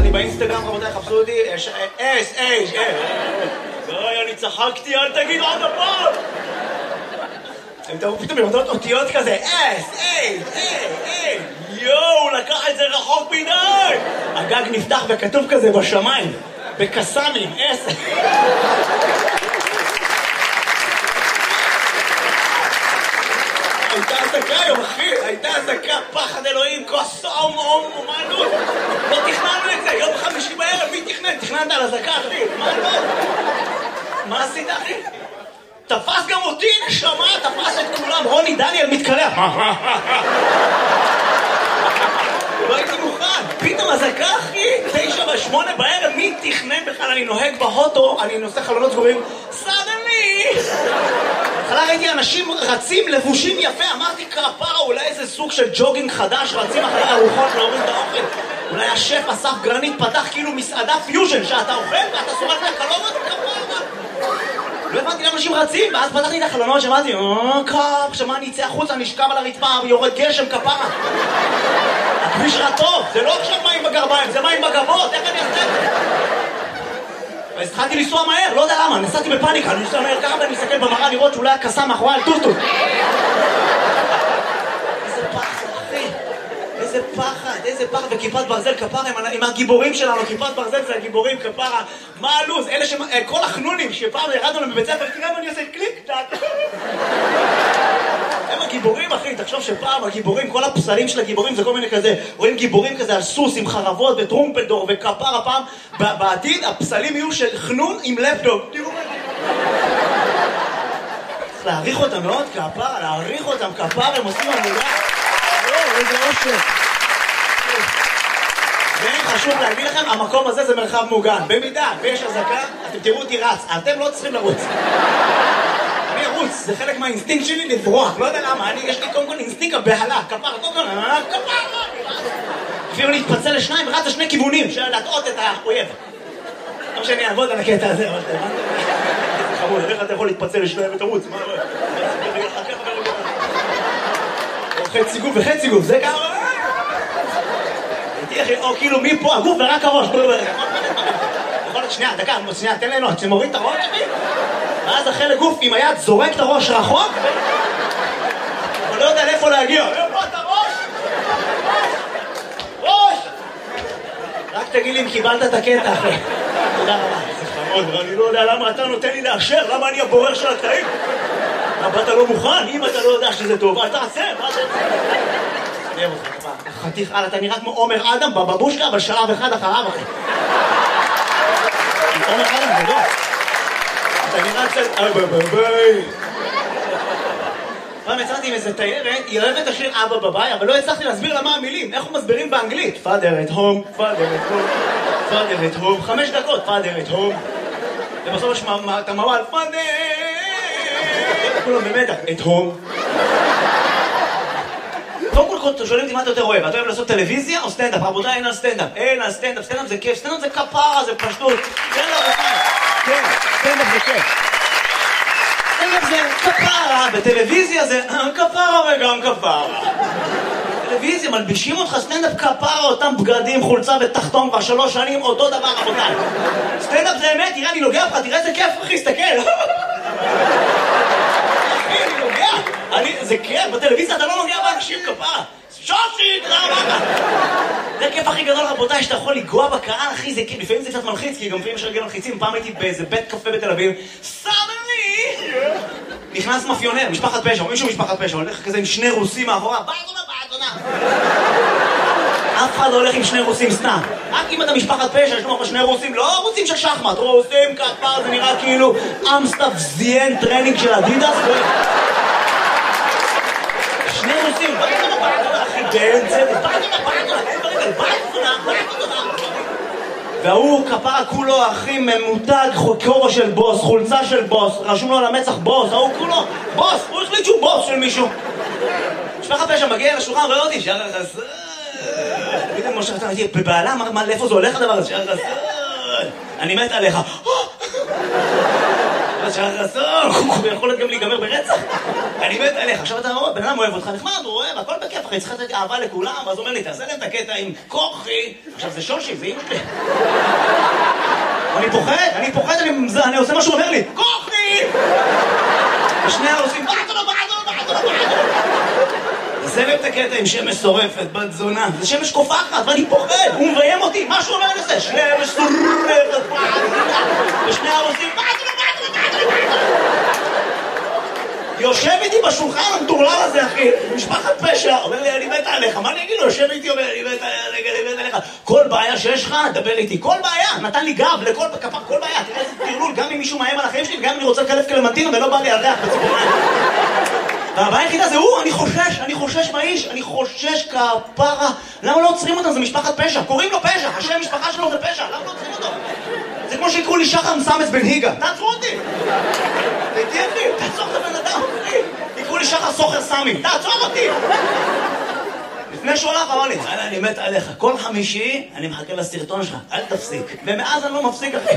אני באינסטגרם, רבותיי, חפשו אותי, אוי, אני צחקתי, אל תגידו עוד הפעם! הם תראו פתאום יורדות אותיות כזה, יואו, לקח את זה רחוק מדי! הגג נפתח וכתוב כזה בשמיים, בקסמים, הייתה הזקה היום, אחי, הייתה הזקה, פחד אלוהים, כוס אומנות. לא תכננו את זה, יום חמישי בערב, מי תכנן? תכננת על הזקה, אחי, מה לא? מה עשית, אחי? תפס גם אותי, נשמה, תפס את כולם, רוני דניאל מתקלח. לא הייתי מוכן, פתאום הזקה, אחי, 9 ו8 בערב, מי תכנן בכלל? אני נוהג בהוטו, אני נושא חלונות סגורים, סדני! התחלה ראיתי אנשים רצים לבושים יפה, אמרתי כפרה, אולי איזה סוג של ג'וגינג חדש, רצים אחרי ארוחות להוריד את האוכל. אולי השף אסף גרנית פתח כאילו מסעדה פיוז'ן, שאתה אוכל ואתה שורק מהקלוריות כפרה. לא הבנתי למה אנשים רצים, ואז פתחתי את החלונות, שמעתי, שמה אני אצא החוצה, נשכב על הרצפה, יורד גשם כפרה. הכביש רע טוב, זה לא עכשיו מים בגרביים, זה מים בגבות, איך אני אעשה את זה? אז התחלתי לנסוע מהר, לא יודע למה, נסעתי בפאניקה, אני נוסע מהר ככה ואני מסתכל במראה לראות שאולי הקסה מאחורי על טוטו. איזה פחד, אחי. איזה פחד, וכיפת ברזל כפרה עם הגיבורים שלנו, כיפת ברזל זה הגיבורים כפרה. מה הלוז? אלה כל החנונים שפעם ירדנו להם בבית ספר, תראה מה אני עושה קליק, טק. הם הגיבורים, אחי, תחשוב שפעם הגיבורים, כל הפסלים של הגיבורים זה כל מיני כזה, רואים גיבורים כזה על סוס עם חרבות וטרומפלדור וכפר הפעם, בעתיד הפסלים יהיו של חנון עם לפטופ. תראו מה צריך להעריך אותם מאוד, כפר, להעריך אותם, כפר, הם עושים עבודה. איזה אושר. וחשוב להגיד לכם, המקום הזה זה מרחב מוגן. במידה ויש הזקה, אתם תראו אותי רץ, אתם לא צריכים לרוץ. אני ארוץ, זה חלק מהאינסטינקט שלי לברוח, לא יודע למה, יש לי קודם כל אינסטינקט הבהלה, כפר, אפילו להתפצל לשניים ורץ לשני כיוונים, של להטעות את האויב. לא שאני אעבוד על הקטע הזה, אבל זה חמוד, איך אתה יכול להתפצל לשניים ותרוץ? מה לא? חצי גוף וחצי גוף, זה ככה? או כאילו מפה הגוף ורק הראש. יכול להיות שנייה, דקה, שנייה, תן ליהנות, שמוריד את הראש שלי ואז אחרי לגוף עם היד זורק את הראש רחוק אבל לא יודע לאיפה להגיע. איפה את הראש? ראש! רק תגיד לי אם קיבלת את הקטע אחרי. תודה רבה. זה חמוד, אני לא יודע למה אתה נותן לי לאשר, למה אני הבורר של הקטעים? למה אתה לא מוכן? אם אתה לא יודע שזה טוב, אל תעשה, מה זה? תראה אותך, חתיך על, אתה נראה כמו עומר אדם בבבושקה, אבל שלב אחד אחריו אחי. עומר אדם זה לא. אתה נראה קצת... ביי. פעם יצאתי עם איזה תיירת, היא אוהבת השיר אבא בביי, אבל לא הצלחתי להסביר לה מה המילים, איך הוא מסבירים באנגלית. Father at home, Father at home, Father at home, 5 דקות, Father at home. ובסוף יש את המוואל, Father! כולם במתח, at home. קודם כל שואלים אותי מה אתה יותר אוהב, אתה אוהב לעשות טלוויזיה או סטנדאפ? רבותיי, אין על סטנדאפ, סטנדאפ זה כיף, סטנדאפ זה כפרה, זה פשטות. כן, סטנדאפ זה כיף. סטנדאפ זה כפרה, בטלוויזיה זה כפרה וגם כפרה. טלוויזיה, מלבישים אותך סטנדאפ כפרה, אותם בגדים, חולצה ותחתון כבר 3 שנים, אותו דבר רבותיי. סטנדאפ זה אמת, תראה אני נוגע לך, תראה איזה כיף אחי, סתכל. זה כיף, בטלוויזיה אתה לא נוגע באנשים כפרה. שושי, תודה רבה. זה הכיף הכי גדול רבותיי, שאתה יכול לגוע בקהל, אחי, זה כיף. לפעמים זה קצת מלחיץ, כי גם לפעמים יש רגל מלחיצים. פעם הייתי באיזה בית קפה בתל אביב, סדני! נכנס מאפיונר, משפחת פשע, או מישהו משפחת פשע, הולך כזה עם 2 רוסים מאחורה, באזונה. אף אחד לא הולך עם 2 רוסים סתם. רק אם אתה משפחת פשע, יש לך 2 רוסים, לא רוסים של שחמט, רוסים כפר, זה נראה כאילו אמסטאפ זיין טרנינג של אדידס. 2 רוסים, באזונה, אחי, באמצע, באזונה. והוא כפרה כולו, אחי, ממותג, כובע של בוס, חולצה של בוס, רשום לו על המצח בוס, ההוא כולו, בוס, הוא החליט שהוא בוס של מישהו. משפחת פשע מגיע לשולחן, רואה אותי, שער החסר. פתאום משה חסר, בבעלה, לאיפה זה הולך הדבר הזה? שער החסר. אני מת עליך. שחר, יכול להיות גם להיגמר ברצח. אני מת עליך, עכשיו אתה רואה, בן אדם אוהב אותך נחמד, הוא אוהב, הכל בכיף, אחי, צריך לתת אהבה לכולם, ואז הוא אומר לי, תעשה להם את הקטע עם כוחי. עכשיו זה שושי, זה אימא שלי. אני פוחד, אני עושה מה שהוא אומר לי, כוחי! ושני העושים, בעטו, תעשה להם את הקטע עם שמש שורפת, בת זונה, זה שמש קופחת, ואני פוחד, הוא מביים אותי, מה שהוא אומר לי זה, שמש שורפת, ושני העושים, בעטו. יושב איתי בשולחן המטורלל הזה, אחי, משפחת פשע, אומר לי, אני מת עליך, מה אני אגיד לו? יושב איתי, אומר, אני מת עליך, כל בעיה שיש לך, דבר איתי, כל בעיה, נתן לי גב לכל כפר, כל בעיה, תראה איזה תרלול, גם אם מישהו מאיים על החיים שלי, גם אם אני רוצה לקלף קלמנטינה ולא בא לי על ריח בציפורניים. והבעיה היחידה זה אני חושש מהאיש, אני חושש כפרה, למה לא עוצרים אותם? זה משפחת פשע, קוראים לו פשע, השם משפחה שלו זה פשע, למה לא עוצרים אותו? זה כמו שיקראו לי שחר מסמס בן היגה, תעצרו אותי! תהיה אחי, תעצור את הבן אדם, אחי! יקראו לי שחר סוחר סמי, תעצור אותי! לפני שהוא הלך אמר לי, אני מת עליך, כל חמישי אני מחכה לסרטון שלך, אל תפסיק. ומאז אני לא מפסיק, אחי.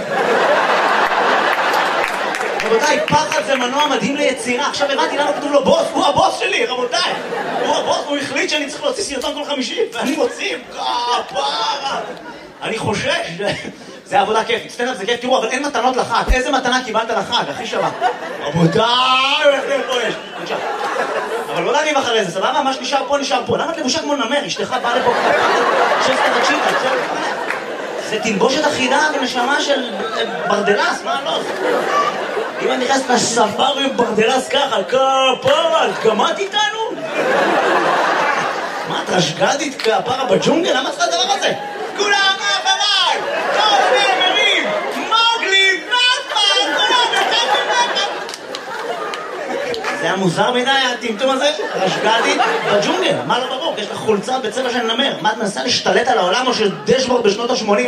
רבותיי, פחד זה מנוע מדהים ליצירה. עכשיו הבנתי למה כתוב לו בוס, הוא הבוס שלי, רבותיי. הוא הבוס, הוא החליט שאני צריך להוציא סרטון כל חמישי, ואני מוציא, כפרה. אני חושש. זה עבודה כיפית, סטנדאפ זה כיף, תראו, אבל אין מתנות לחג. איזה מתנה קיבלת לחג, הכי שווה? רבותיי, איך זה פה יש? בבקשה. אבל לא להגיב אחרי זה, סבבה? מה שנשאר פה. למה את לבושה כמו נמר? אשתך באה לפה שסת תקשיבה, זה תלבושת אחידה ונשמה של ברדלס, מה לא? אם אני נכנס לספארי ברדלס ככה, כפרה, גמרת איתנו? מה, את רשגדית כפרה בג'ונגל? למה צריכה הדבר הזה? כולם אחריי! כל הנאמרים! מוגלי, נאפה! כולם אחריי! זה היה מוזר מדי, הטמטום הזה? רשגדית בג'ונגל, מה לא ברור? יש לך חולצה בצבע של נמר. מה, את מנסה להשתלט על העולם או של דשבורד בשנות ה-80?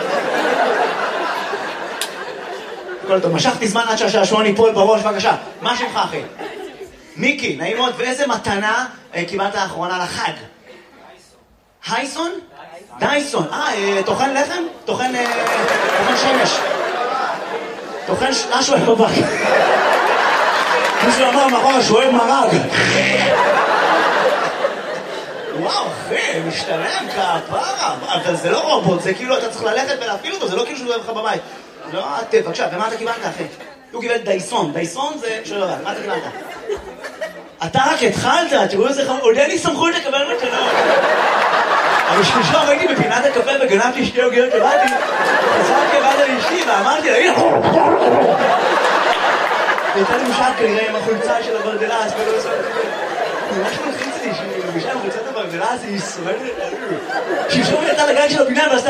הכל טוב, משכתי זמן עד שהשעשועון ייפול בראש, בבקשה. מה שמך, אחי? מיקי, נעים מאוד, ואיזה מתנה קיבלת האחרונה לחג? הייסון? דייסון. טוחן לחם? טוחן שמש. טוחן משהו בבק. מישהו אמר מאחורה שהוא אוהב מרג. וואו, אחי, משתלם כפרה. אבל זה לא רובוט, זה כאילו אתה צריך ללכת ולהפעיל אותו, זה לא כאילו שהוא אוהב לך בבית. לא, בבקשה, ומה אתה קיבלת, אחי? הוא קיבל דייסון. דייסון זה... שלא יודע, מה אתה קיבלת? אתה רק התחלת, תראו איזה חמור, עוד אין לי סמכות לקבל מתנות. אבל שלושה ראיתי בפינת הקפה וגנבתי שתי עוגיות לבאתי, חזרתי לבאתי לאשתי ואמרתי לה, הנה! הייתה לי משל כנראה עם החולצה של הברדלס, ולא עושה... ממש מלחיץ לי שהיא לבישה עם חולצת הברדלס, היא שורדת את שלשום יצאה לגן של הבניין ועשתה...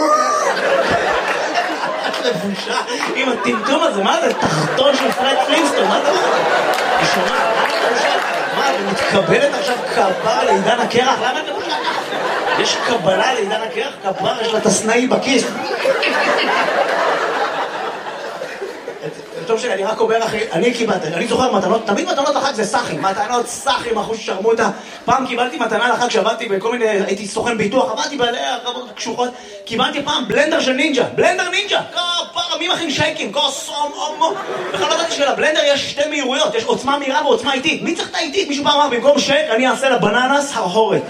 לבושה עם הטמטום הזה, מה זה? תחתון של פרד פלינסטון, מה זה? היא שומעת, מה, היא מתקבלת עכשיו כפרה לעידן הקרח? למה את לבושה ככה? יש קבלה לעידן הקרח? כפרה, יש לה תסנאי בכיס. טוב שלי, אני רק אומר אחי, אני קיבלתי, אני זוכר מתנות, תמיד מתנות לחג זה סחים, מתנות סחים, אחוז שרמוטה. פעם קיבלתי מתנה לחג שעבדתי בכל מיני, הייתי סוכן ביטוח, עבדתי בעלי הרבות קשוחות, קיבלתי פעם בלנדר של נינג'ה, בלנדר נינג'ה, כפרה, מי מכין שייקים, כוסום, אומו. בכלל לא ידעתי שלבלנדר יש שתי מהירויות, יש עוצמה מהירה ועוצמה איטית. מי צריך את האיטית? מישהו פעם אמר, במקום שייק, אני אעשה לבננס הרהורת.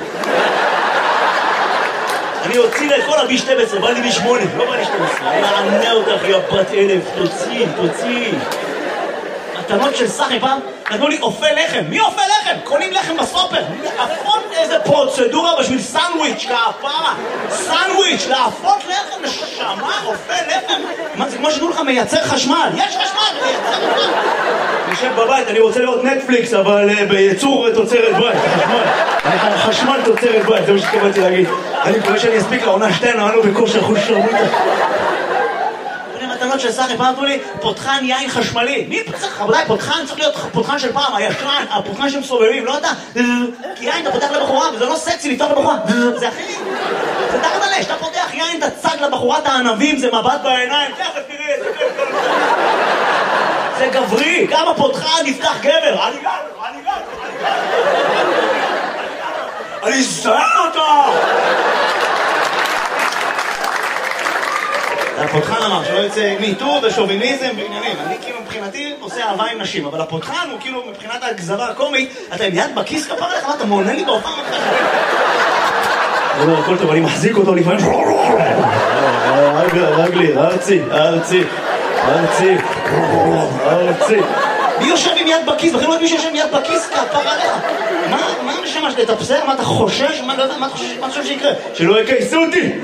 אני אוציא לה את כל הבי 12, בא לי בי 8, לא בא לי 12. אני אענה אותך, יא בת 1000, תוציא. מתנות של סחי פעם, נתנו לי אופה לחם. מי אופה לחם? קונים לחם בסופר. להפות איזה פרוצדורה בשביל סנדוויץ' כפרה. סנדוויץ', להפות לחם, נשמה, אופה לחם. מה זה כמו שתנו לך מייצר חשמל? יש חשמל, מייצר חשמל. אני יושב בבית, אני רוצה לראות נטפליקס, אבל בייצור תוצרת בית, חשמל. חשמל תוצרת בית, זה מה שתקבלתי להגיד. אני מקווה שאני אספיק לעונה 2, נענו בכושר אחוז שרמוטה. מתנות של סחי, פעם אמרו לי, פותחן יין חשמלי. מי צריך? רבותיי, פותחן צריך להיות פותחן של פעם, הישן, הפותחן שמסובבים, לא אתה. כי יין אתה פותח לבחורה, וזה לא סקסי לפתוח לבחורה. זה הכי... זה תחת עלי, שאתה פותח יין, אתה צג לבחורת הענבים, זה מבט בעיניים, תכף תראה, זה כיף. זה גברי, גם הפותחן נפתח גבר. אני זהר אותו! הפותחן אמר שלא יוצא מיטור ושוביניזם ועניינים. אני כאילו מבחינתי עושה אהבה עם נשים, אבל הפותחן הוא כאילו מבחינת הגזרה הקומית, אתה עם יד בכיס כפרה לך, מה אתה מעונן לי בהופעה מתחילה? אני אומר, הכל טוב, אני מחזיק אותו לפעמים. רגלי, ארצי. מי יושב עם יד בכיס? בכלל לא יודעים מי שיושב עם יד בכיס כפרה לך. מה הנשמה שלי? אתה בסדר? מה אתה חושש? מה אתה חושב שיקרה? שלא יקייסו אותי!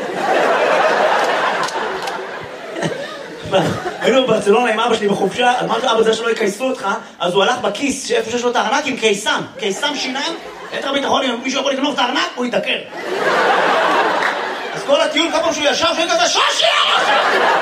היינו בברצלונה עם אבא שלי בחופשה, אמרתי אבא זה שלא יקייסו אותך, אז הוא הלך בכיס שאיפה שיש לו את הארנק עם קיסם שיניים, יתר ביטחון, אם מישהו יכול לקנות את הארנק, הוא יתעקר. אז כל הטיול, כל פעם שהוא ישב, שהוא כזה שושי!